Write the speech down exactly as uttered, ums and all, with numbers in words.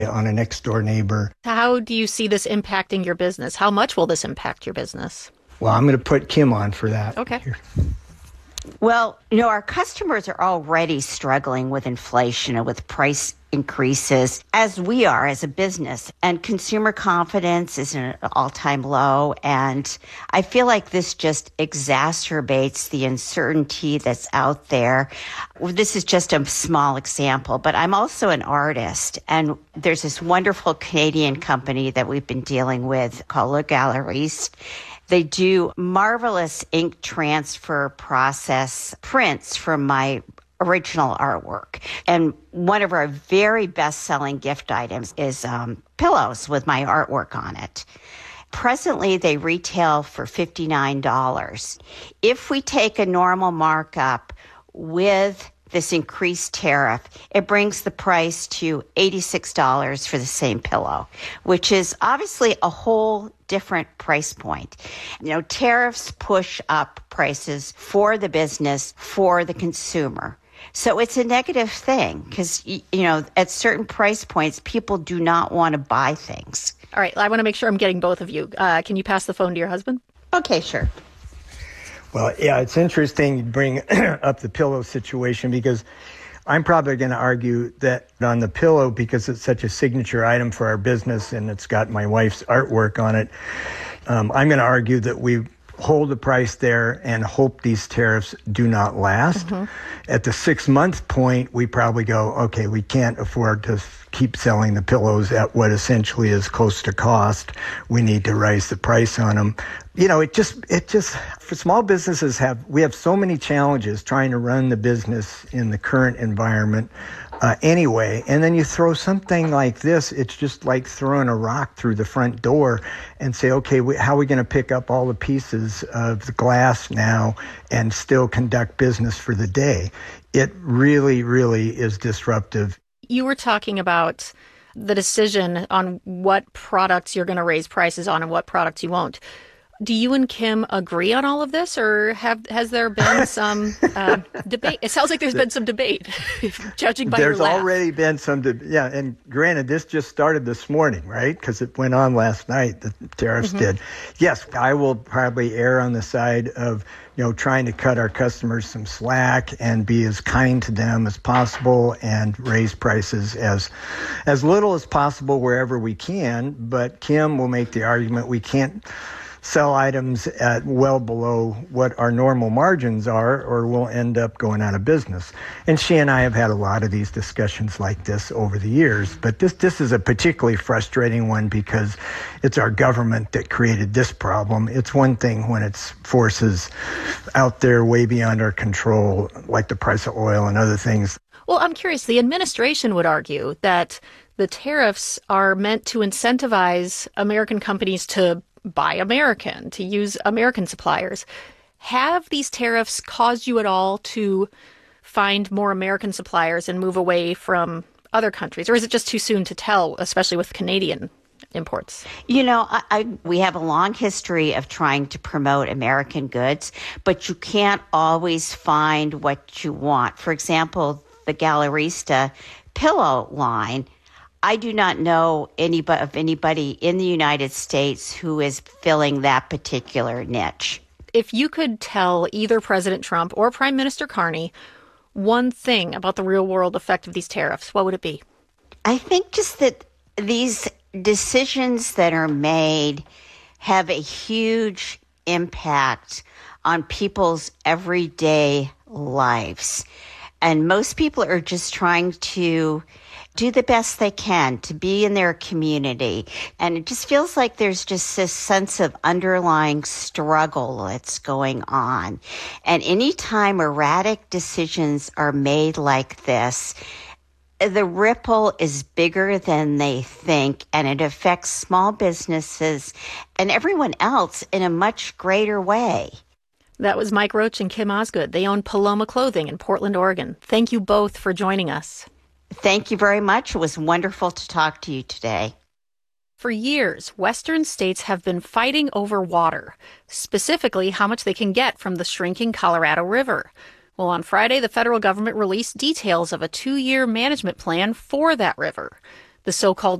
on a next-door neighbor. How do you see this impacting your business? How much will this impact your business? Well, I'm going to put Kim on for that. Okay. Here. Well, you know, our customers are already struggling with inflation and with price increases, as we are as a business. And consumer confidence is at an all-time low. And I feel like this just exacerbates the uncertainty that's out there. This is just a small example, but I'm also an artist. And there's this wonderful Canadian company that we've been dealing with called Le Galeriste. They do marvelous ink transfer process prints from my original artwork. And one of our very best-selling gift items is um, pillows with my artwork on it. Presently, they retail for fifty-nine dollars. If we take a normal markup with this increased tariff, it brings the price to eighty-six dollars for the same pillow, which is obviously a whole different price point. You know, tariffs push up prices for the business, for the consumer. So it's a negative thing because, you know, at certain price points, people do not want to buy things. All right. I want to make sure I'm getting both of you. Uh, can you pass the phone to your husband? Okay, sure. Well, yeah, it's interesting you bring up the pillow situation because I'm probably going to argue that on the pillow, because it's such a signature item for our business and it's got my wife's artwork on it, um, I'm going to argue that we hold the price there and hope these tariffs do not last. Mm-hmm. At the six-month point, we probably go, okay, we can't afford to keep selling the pillows at what essentially is close to cost. We need to raise the price on them. You know, it just, it just, for small businesses have, we have so many challenges trying to run the business in the current environment uh, anyway. And then you throw something like this, it's just like throwing a rock through the front door and say, okay, we, how are we going to pick up all the pieces of the glass now and still conduct business for the day? It really, really is disruptive. You were talking about the decision on what products you're going to raise prices on and what products you won't. Do you and Kim agree on all of this, or have has there been some uh, debate? It sounds like there's been some debate, judging by there's your laugh. There's already been some debate. Yeah, and granted, this just started this morning, right? Because it went on last night, the tariffs mm-hmm. did. Yes, I will probably err on the side of, you know, trying to cut our customers some slack and be as kind to them as possible and raise prices as as little as possible wherever we can. But Kim will make the argument we can't sell items at well below what our normal margins are, or we'll end up going out of business. And she and I have had a lot of these discussions like this over the years, but this this is a particularly frustrating one because it's our government that created this problem. It's one thing when it's forces out there way beyond our control, like the price of oil and other things. Well, I'm curious, the administration would argue that the tariffs are meant to incentivize American companies to buy American, to use American suppliers. Have these tariffs caused you at all to find more American suppliers and move away from other countries? Or is it just too soon to tell, especially with Canadian imports? You know, I, I, we have a long history of trying to promote American goods, but you can't always find what you want. For example, the Galerista pillow line, I do not know anybody of anybody in the United States who is filling that particular niche. If you could tell either President Trump or Prime Minister Carney one thing about the real-world effect of these tariffs, what would it be? I think just that these decisions that are made have a huge impact on people's everyday lives. And most people are just trying to do the best they can to be in their community. And it just feels like there's just this sense of underlying struggle that's going on. And anytime erratic decisions are made like this, the ripple is bigger than they think, and it affects small businesses and everyone else in a much greater way. That was Mike Roach and Kim Osgood. They own Paloma Clothing in Portland, Oregon. Thank you both for joining us. Thank you very much. It was wonderful to talk to you today. For years, Western states have been fighting over water, specifically how much they can get from the shrinking Colorado River. Well, on Friday, the federal government released details of a two-year management plan for that river. the so-called